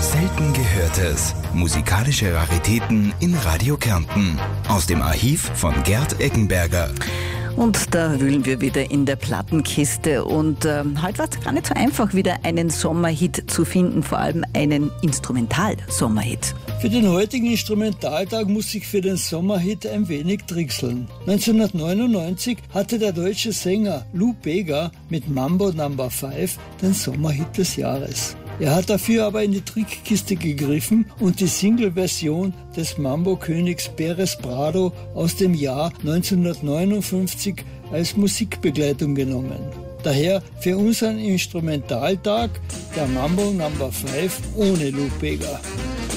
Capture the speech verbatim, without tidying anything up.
Selten Gehörtes. Musikalische Raritäten in Radio Kärnten. Aus dem Archiv von Gerd Eggenberger. Und da wühlen wir wieder in der Plattenkiste. Und äh, heute war es gar nicht so einfach, wieder einen Sommerhit zu finden, vor allem einen Instrumental-Sommerhit. Für den heutigen Instrumentaltag muss ich für den Sommerhit ein wenig trickseln. neunzehnhundertneunundneunzig hatte der deutsche Sänger Lou Bega mit Mambo Number fünf den Sommerhit des Jahres. Er hat dafür aber in die Trickkiste gegriffen und die Single-Version des Mambo-Königs Pérez Prado aus dem Jahr neunzehnhundertneunundfünfzig als Musikbegleitung genommen. Daher für unseren Instrumentaltag der Mambo Number fünf ohne Lou Bega.